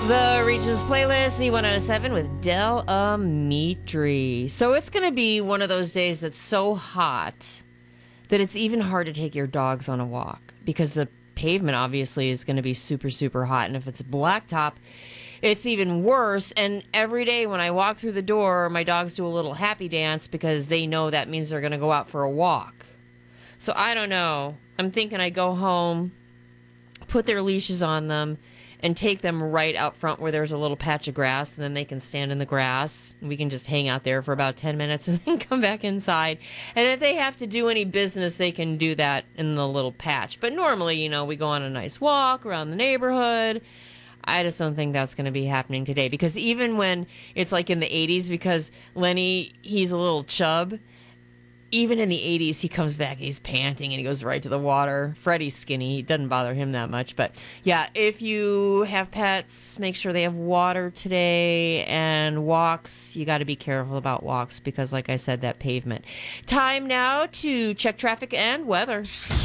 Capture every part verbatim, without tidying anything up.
The Regions playlist, Z one oh seven with Del Amitri. So it's going to be one of those days that's so hot that it's even hard to take your dogs on a walk because the pavement obviously is going to be super, super hot. And if it's blacktop, it's even worse. And every day when I walk through the door, my dogs do a little happy dance because they know that means they're going to go out for a walk. So I don't know. I'm thinking I go home, put their leashes on them, and take them right out front where there's a little patch of grass, and then they can stand in the grass. And we can just hang out there for about ten minutes and then come back inside. And if they have to do any business, they can do that in the little patch. But normally, you know, we go on a nice walk around the neighborhood. I just don't think that's going to be happening today. Because even when it's like in the eighties, because Lenny, he's a little chub, even in the eighties, he comes back, he's panting, and he goes right to the water. Freddie's skinny. It doesn't bother him that much. But, yeah, if you have pets, make sure they have water today. And walks, you got to be careful about walks because, like I said, that pavement. Time now to check traffic and weather.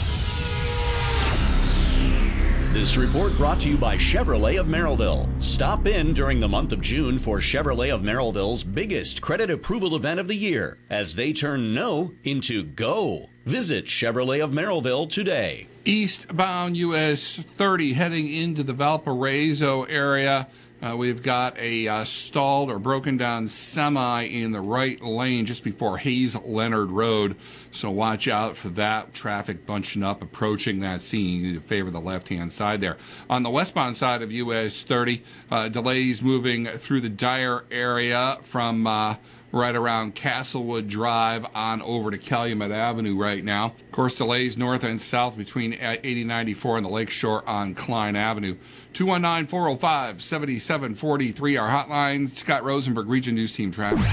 This report brought to you by Chevrolet of Merrillville. Stop in during the month of June for Chevrolet of Merrillville's biggest credit approval event of the year as they turn no into go. Visit Chevrolet of Merrillville today. Eastbound U S thirty heading into the Valparaiso area. Uh, we've got a uh, stalled or broken down semi in the right lane just before Hayes Leonard Road. So watch out for that. Traffic bunching up, approaching that scene. You need to favor the left-hand side there. On the westbound side of U S thirty, uh, delays moving through the Dyer area from uh, right around Castlewood Drive on over to Calumet Avenue right now. Of course, delays north and south between eighty ninety-four and the Lakeshore on Klein Avenue. two one nine, four oh five, seven seven four three, our hotline. Scott Rosenberg, Region News Team Traffic.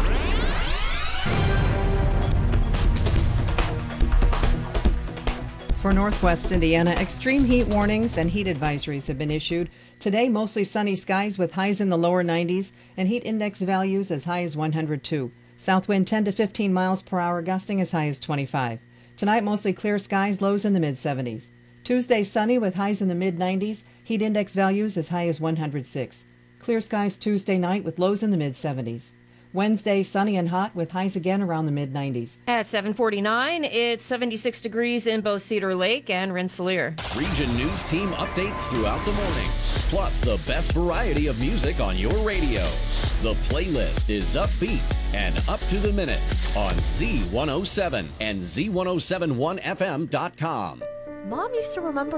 For Northwest Indiana, extreme heat warnings and heat advisories have been issued. Today, mostly sunny skies with highs in the lower nineties and heat index values as high as one hundred two. South wind ten to fifteen miles per hour, gusting as high as twenty-five. Tonight, mostly clear skies, lows in the mid seventies. Tuesday, sunny with highs in the mid nineties, heat index values as high as one hundred six. Clear skies Tuesday night with lows in the mid seventies. Wednesday, sunny and hot with highs again around the mid nineties. At seven forty-nine, it's seventy-six degrees in both Cedar Lake and Rensselaer. Region News Team updates throughout the morning. Plus the best variety of music on your radio. The playlist is upbeat and up to the minute on Z one oh seven and Z ten seventy-one F M dot com. Mom used to remember